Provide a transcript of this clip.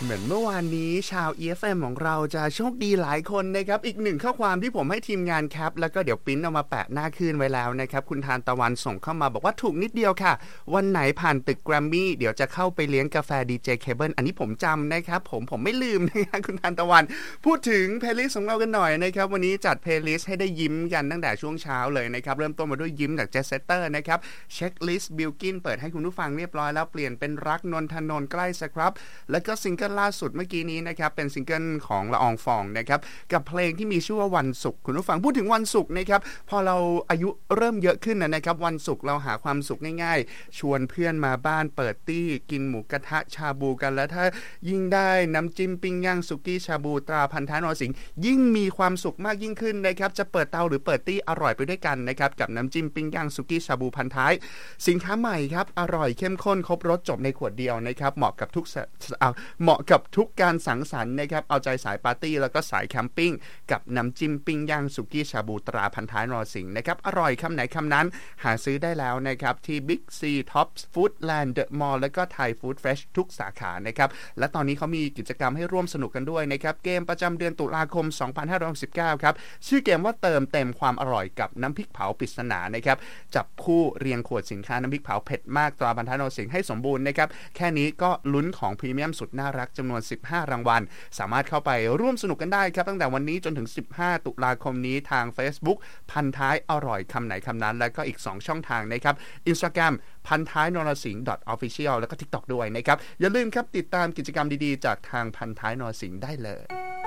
เหมือนเมื่อวานนี้ชาว EFM ของเราจะโชคดีหลายคนนะครับอีกหนึ่งข้อความที่ผมให้ทีมงานแคปแล้วก็เดี๋ยวปริ้นเอามาแปะหน้าคืนไว้แล้วนะครับคุณทานตะวันส่งเข้ามาบอกว่าถูกนิดเดียวค่ะวันไหนผ่านตึกแกรมมี่เดี๋ยวจะเข้าไปเลี้ยงกาแฟดีเจเคเบิลอันนี้ผมจำนะครับผมไม่ลืมนะครับคุณทานตะวันพูดถึงเพลย์ลิสต์ของเรากันหน่อยนะครับวันนี้จัดเพลย์ลิสต์ให้ได้ยิ้มกันตั้งแต่ช่วงเช้าเลยนะครับเริ่มต้นมาด้วยยิ้มจากเจสเตอร์นะครับเช็คลิสต์บิลกินเปิดให้คุณผู้ฟังเรียบร้อยแล้วเปลี่ยนเป็นรักนนทนนท์ใกล้สักครับแล้วก็ซิงเกิลล่าสุดเมื่อกี้นี้นะครับเป็นซิงเกิลของละอองฟองนะครับกับเพลงที่มีชื่อว่าวันศุกร์คุณผู้ฟังพูดถึงวันศุกร์นะครับพอเราอายุเริ่มเยอะขึ้นนะครับวันศุกร์เราหาความสุขง่ายๆชวนเพื่อนมาบ้านเปิดตี้กินหมูกระทะชาบูกันแล้วถ้ายิ่งได้น้ำจิ้มปิ้งย่างสุกี้ชาบูตราพันท้ายนรสิงห์ยิ่งมีความสุขมากยิ่งขึ้นนะครับจะเปิดเตาหรือเปิดตี้อร่อยไปด้วยกันนะครับกับน้ำจิ้มปิ้งย่างสุกี้ชาบูพันท้ายสินค้าใหม่ครับอร่อยเข้มข้นครบรสจบในขวดเดียวนะครับเหมาะกับทุกการสังสรรค์นะครับเอาใจสายปาร์ตี้แล้วก็สายแคมปิ้งกับน้ำจิ้มปิ้งย่างสุกี้ชาบูตราพันท้ายนรสิงห์นะครับอร่อยคำไหนคำนั้นหาซื้อได้แล้วนะครับที่ Big C Tops Foodland The Mall แล้วก็ Thai Food Fresh ทุกสาขานะครับและตอนนี้เขามีกิจกรรมให้ร่วมสนุกกันด้วยนะครับเกมประจำเดือนตุลาคม 2569 ครับชื่อเกมว่าเติมเต็มความอร่อยกับน้ำพริกเผาปริศนานะครับจับคู่เรียงขวดสินค้าน้ำพริกเผาเผ็ดมากตราพันท้ายนรสิงห์ให้สมบูรณ์นะครับแค่นี้ก็ลุ้นของพรีเมียมสุดน่ารักจำนวน15รางวัลสามารถเข้าไปร่วมสนุกกันได้ครับตั้งแต่วันนี้จนถึง15ตุลาคมนี้ทาง Facebook พันท้ายอร่อยคำไหนคำนั้นแล้วก็อีก2ช่องทางนะครับ Instagram พันท้ายนรสิงห์ .official แล้วก็ TikTok ด้วยนะครับอย่าลืมครับติดตามกิจกรรมดีๆจากทางพันท้ายนรสิงห์ได้เลย